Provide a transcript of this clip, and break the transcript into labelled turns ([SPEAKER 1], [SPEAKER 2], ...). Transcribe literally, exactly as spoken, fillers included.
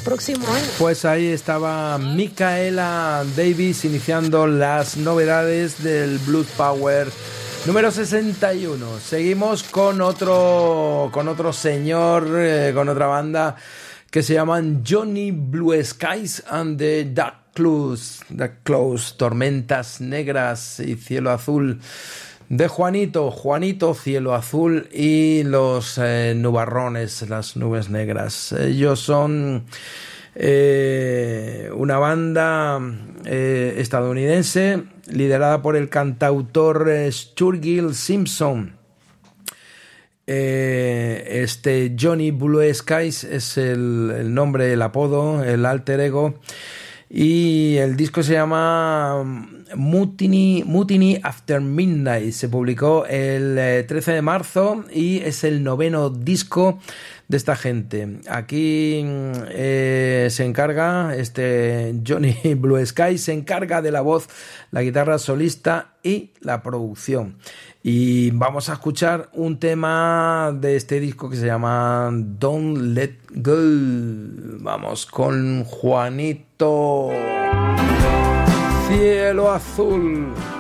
[SPEAKER 1] próximo año.
[SPEAKER 2] Pues ahí estaba Micaela Davis iniciando las novedades del Blues Power número sesenta y uno. Seguimos con otro, con otro señor, eh, con otra banda que se llaman Johnny Blue Skies and the Dark Clouds, Dark Clouds, Tormentas Negras y Cielo Azul, de Juanito, Juanito, Cielo Azul y los eh, nubarrones, las nubes negras. Ellos son eh, una banda eh, estadounidense liderada por el cantautor eh, Sturgill Simpson. Eh, este Johnny Blue Skies es el, el nombre, el apodo, el alter ego, y el disco se llama Mutiny, Mutiny After Midnight. Se publicó el eh, trece de marzo y es el noveno disco de esta gente. Aquí eh, se encarga este Johnny Blue Sky, se encarga de la voz, la guitarra solista y la producción. Y vamos a escuchar un tema de este disco que se llama Don't Let Go. Vamos con Juanito, Cielo Azul.